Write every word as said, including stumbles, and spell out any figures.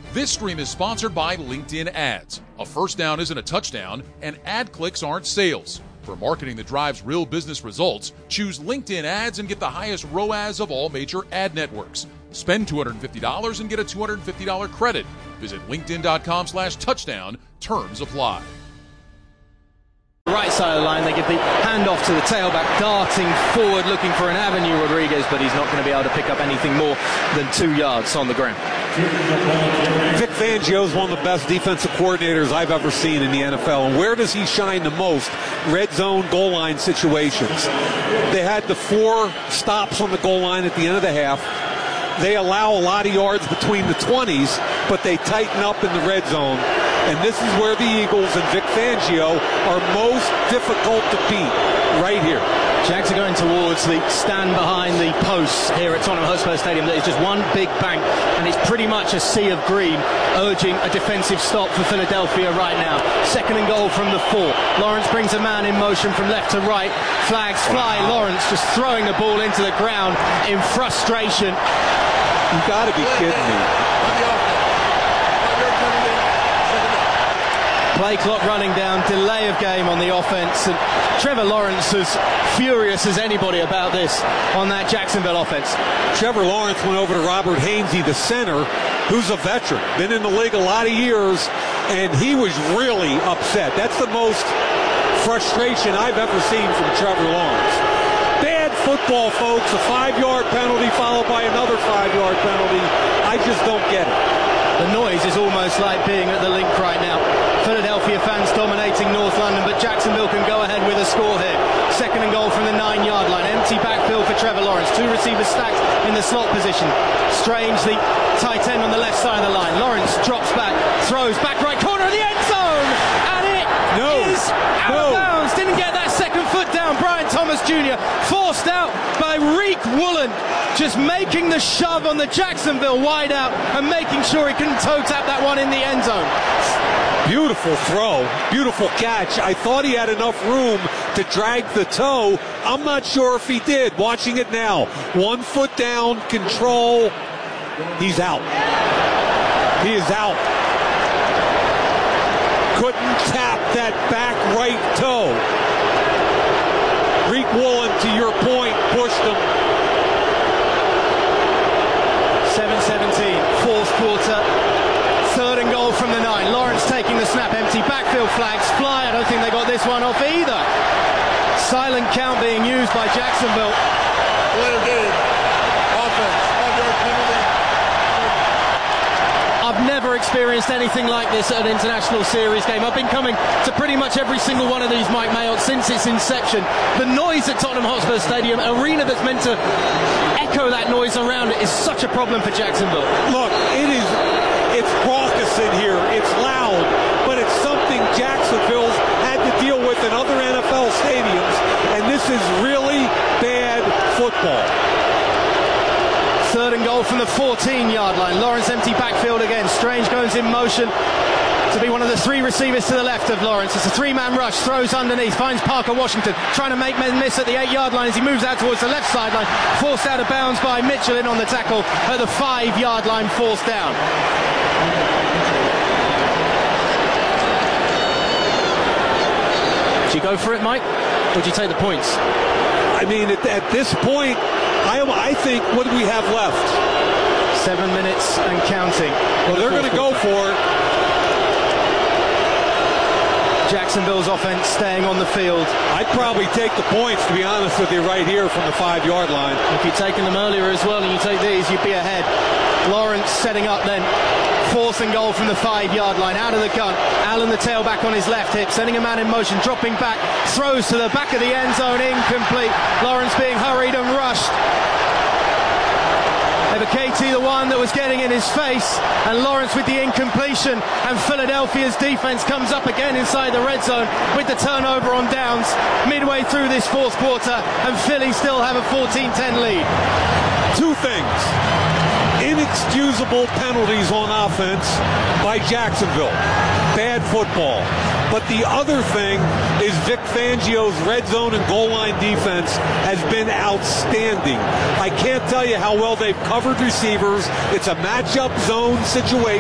This stream is sponsored by LinkedIn Ads. A first down isn't a touchdown, and ad clicks aren't sales. For marketing that drives real business results, choose LinkedIn Ads and get the highest R O A S of all major ad networks. Spend two hundred fifty dollars and get a two hundred fifty dollars credit. Visit linkedin.com slash touchdown. Terms apply. Right side of the line, they give the handoff to the tailback, darting forward, looking for an avenue, Rodriguez, but he's not going to be able to pick up anything more than two yards on the ground. Vic Fangio is one of the best defensive coordinators I've ever seen in the N F L. And where does he shine the most? Red zone, goal line situations. They had the four stops on the goal line at the end of the half. They allow a lot of yards between the twenties, but they tighten up in the red zone. And this is where the Eagles and Vic Fangio are most difficult to beat, right here. Jags are going towards the stand behind the posts here at Tottenham Hotspur Stadium. That is just one big bank, and it's pretty much a sea of green, urging a defensive stop for Philadelphia right now. Second and goal from the four. Lawrence brings a man in motion from left to right. Flags fly. Wow. Lawrence just throwing the ball into the ground in frustration. You got to be kidding me. Play clock running down, delay of game on the offense, and Trevor Lawrence is furious as anybody about this on that Jacksonville offense. Trevor Lawrence went over to Robert Hainsey, the center, who's a veteran, been in the league a lot of years, and he was really upset. That's the most frustration I've ever seen from Trevor Lawrence. Bad football, folks. A five-yard penalty followed by another five-yard penalty. I just don't get it. The noise is almost like being at the Link right now. Philadelphia fans dominating North London, but Jacksonville can go ahead with a score here. Second and goal from the nine-yard line. Empty backfield for Trevor Lawrence. Two receivers stacked in the slot position. Strange, the tight end on the left side of the line. Lawrence drops back, throws back right corner of the end zone, and it no. is out no. of bounds. Didn't get that second foot down. Brian Thomas Junior forced out by Reek Woolen, just making the shove on the Jacksonville wideout and making sure he couldn't toe tap that one in the end zone. Beautiful throw, beautiful catch. I thought he had enough room to drag the toe. I'm not sure if he did. Watching it now. One foot down, control. He's out. He is out. Couldn't tap that back right toe. Reek Woolen, to your point, pushed him. seven seventeen, fourth quarter. Third and goal from the nine. Lawrence taking the snap. Empty backfield, flags fly. I don't think they got this one off either. Silent count being used by Jacksonville. Player game. Offense. Five-yard penalty. I've never experienced anything like this at an international series game. I've been coming to pretty much every single one of these, Mike Mayotte, since its inception. The noise at Tottenham Hotspur Stadium, arena that's meant to echo that noise around it, is such a problem for Jacksonville. Look, it is... It's raucous in here. It's loud, but it's something Jacksonville's had to deal with in other N F L stadiums, and this is really bad football. Third and goal from the fourteen-yard line. Lawrence empty backfield again. Strange goes in motion to be one of the three receivers to the left of Lawrence. It's a three-man rush, throws underneath, finds Parker Washington, trying to make men miss at the eight-yard line as he moves out towards the left sideline, forced out of bounds by Mitchell in on the tackle at the five-yard line, forced down. Do you go for it, Mike? Or do you take the points? I mean, at, at this point, I, I think, what do we have left? Seven minutes and counting. Well, they're going to go for it. Jacksonville's offense staying on the field. I'd probably take the points, to be honest with you, right here from the five-yard line. If you'd taken them earlier as well and you take these, you'd be ahead. Lawrence setting up then. Fourth and goal from the five-yard line, out of the gun. Allen, the tailback on his left hip, sending a man in motion, dropping back, throws to the back of the end zone, incomplete. Lawrence being hurried and rushed. Ebiketie, the one that was getting in his face, and Lawrence with the incompletion, and Philadelphia's defense comes up again inside the red zone with the turnover on downs midway through this fourth quarter, and Philly still have a fourteen ten lead. Two things. Inexcusable penalties on offense by Jacksonville. Bad football. But the other thing is Vic Fangio's red zone and goal line defense has been outstanding. I can't tell you how well they've covered receivers. It's a matchup zone situation.